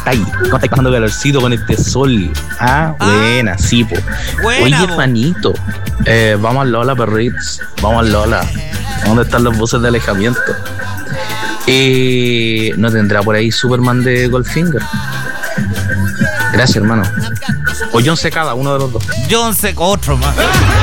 estáis? ¿Cómo estáis pasando calorcito con este sol? Buena, sí, po. Buena, Oye, po. Juanito, vamos al Lola, perrits. Vamos al Lola. ¿Dónde están los buses de alejamiento? ¿No tendrá por ahí Superman de Goldfinger? Gracias, hermano. O John Secada, uno de los dos. John Sec, otro más.